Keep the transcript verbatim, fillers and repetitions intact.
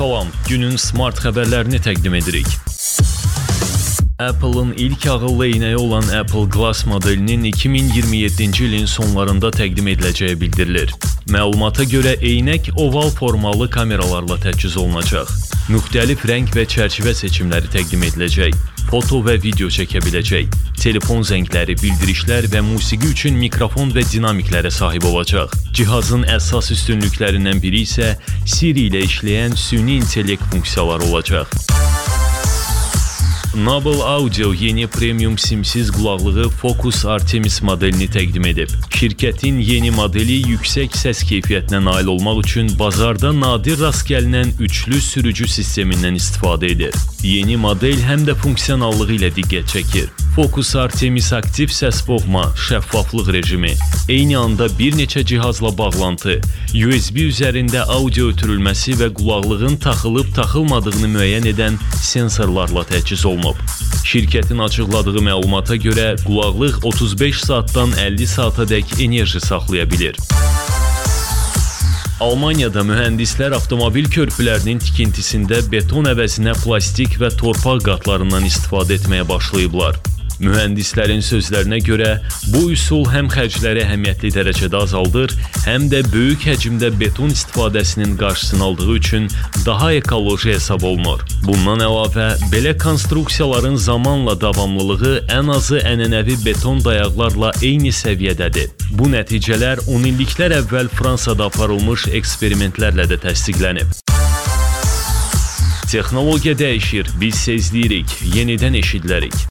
Salam, günün smart xəbərlərini təqdim edirik. Apple'ın ilk ağıllı eynəyi olan Apple Glass modelinin iki min iyirmi yeddinci ilin sonlarında təqdim ediləcəyi bildirilir. Məlumata görə eynək oval formalı kameralarla təchiz olunacaq. Müxtəlif rəng və çərçivə seçimləri təqdim ediləcək. Foto və video çəkə biləcək. Telefon zəngləri, bildirişlər və musiqi üçün mikrofon və dinamiklərə sahib olacaq. Cihazın əsas üstünlüklərindən biri isə Siri ilə işləyən süni intellekt funksiyaları olacaq. Noble Audio yeni premium simsiz qulaqlığı Focus Artemis modelini təqdim edib. Şirkətin yeni modeli yüksək səs keyfiyyətinə nail olmaq üçün bazarda nadir rast gəlinən üçlü sürücü sistemindən istifadə edir. Yeni model həm də funksionallığı ilə diqqət çəkir. Focus Artemis aktiv səs boğma, şəffaflıq rejimi, eyni anda bir neçə cihazla bağlantı, U S B üzərində audio ötürülməsi və qulaqlığın taxılıb-taxılmadığını müəyyən edən sensorlarla təchiz olunub. Şirkətin açıqladığı məlumata görə qulaqlıq otuz beş saatdan əlli saatadək enerji saxlaya bilir. Almaniyada mühəndislər avtomobil körpülərinin tikintisində beton əvəzinə plastik və torpaq qatlarından istifadə etməyə başlayıblar. Mühəndislərin sözlərinə görə bu üsul həm xərcləri əhəmiyyətli dərəcədə azaldır, həm də böyük həcmdə beton istifadəsinin qarşısını aldığı üçün daha ekoloji hesab olunur. Bundan əlavə, belə konstruksiyaların zamanla davamlılığı ən azı ənənəvi beton dayaqlarla eyni səviyyədədir. Bu nəticələr on illiklər əvvəl Fransada aparılmış eksperimentlərlə də təsdiqlənib. Texnologiya dəyişir, biz sezləyirik, yenidən eşidilərik.